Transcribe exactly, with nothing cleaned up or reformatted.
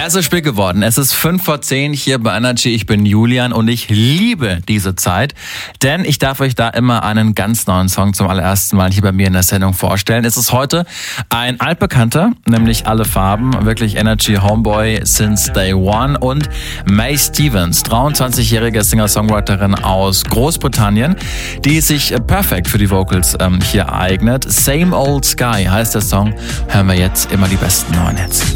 Es ist spät geworden. Es ist fünf vor zehn hier bei Energy. Ich bin Julian und ich liebe diese Zeit, denn ich darf euch da immer einen ganz neuen Song zum allerersten Mal hier bei mir in der Sendung vorstellen. Es ist heute ein altbekannter, nämlich Alle Farben, wirklich Energy Homeboy since day one, und Mae Stevens, dreiundzwanzigjährige Singer-Songwriterin aus Großbritannien, die sich perfekt für die Vocals ähm, hier eignet. Same Old Sky heißt der Song. Hören wir jetzt immer die besten neuen Hits.